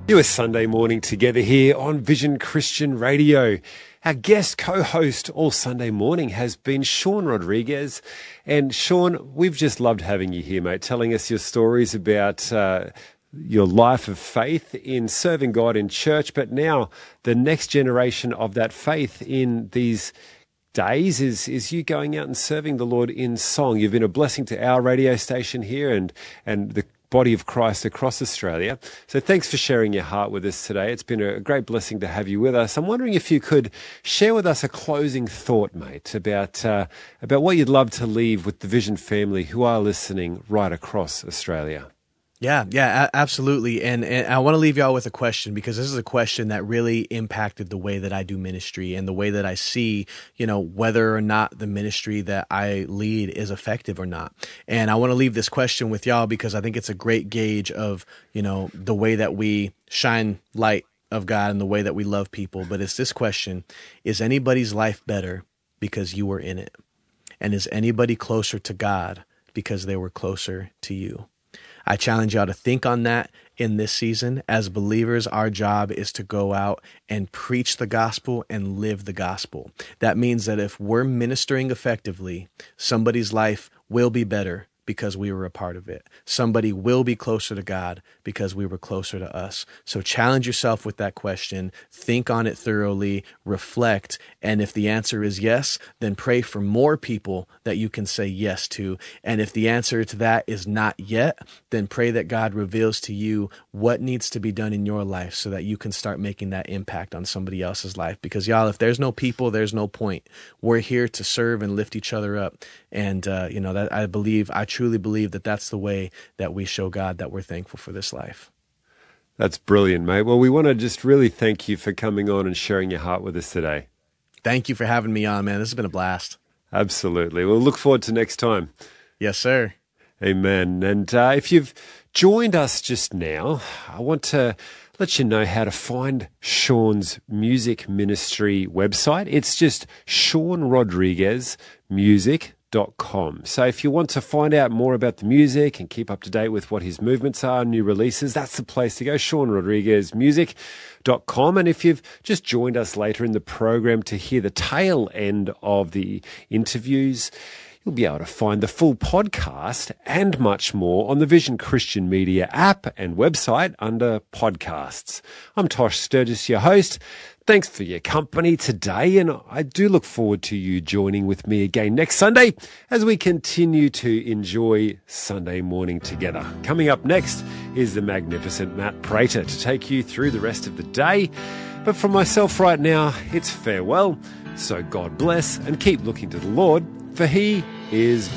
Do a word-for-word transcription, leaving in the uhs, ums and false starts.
You are Sunday morning together here on Vision Christian Radio. Our guest co-host all Sunday morning has been Sean Rodriguez. And Sean, we've just loved having you here, mate, telling us your stories about uh, your life of faith in serving God in church, but now the next generation of that faith in these days is is you going out and serving the Lord in song. You've been a blessing to our radio station here and, and the body of Christ across Australia. So thanks for sharing your heart with us today. It's been a great blessing to have you with us. I'm wondering if you could share with us a closing thought, mate, about uh, about what you'd love to leave with the Vision family who are listening right across Australia. Yeah, yeah, a- absolutely. And, and I want to leave y'all with a question, because this is a question that really impacted the way that I do ministry and the way that I see, you know, whether or not the ministry that I lead is effective or not. And I want to leave this question with y'all because I think it's a great gauge of, you know, the way that we shine light of God and the way that we love people. But it's this question: is anybody's life better because you were in it? And is anybody closer to God because they were closer to you? I challenge y'all to think on that in this season. As believers, our job is to go out and preach the gospel and live the gospel. That means that if we're ministering effectively, somebody's life will be better because we were a part of it. Somebody will be closer to God because we were closer to us. So challenge yourself with that question. Think on it thoroughly, reflect, and if the answer is yes, then pray for more people that you can say yes to. And if the answer to that is not yet, then pray that God reveals to you what needs to be done in your life so that you can start making that impact on somebody else's life. Because y'all, if there's no people, there's no point. We're here to serve and lift each other up. And, uh, you know, that I believe, I truly believe that that's the way that we show God that we're thankful for this life. That's brilliant, mate. Well, we want to just really thank you for coming on and sharing your heart with us today. Thank you for having me on, man. This has been a blast. Absolutely. We'll look forward to next time. Yes, sir. Amen. And uh, if you've joined us just now, I want to let you know how to find Sean's music ministry website. It's just Sean Rodriguez Music dot com. So if you want to find out more about the music and keep up to date with what his movements are, new releases, that's the place to go, Sean Rodriguez Music dot com. And if you've just joined us later in the program to hear the tail end of the interviews, you'll be able to find the full podcast and much more on the Vision Christian Media app and website under podcasts. I'm Tosh Sturgis, your host. Thanks for your company today, and I do look forward to you joining with me again next Sunday as we continue to enjoy Sunday morning together. Coming up next is the magnificent Matt Prater to take you through the rest of the day. But for myself right now, it's farewell. So God bless and keep looking to the Lord, for He is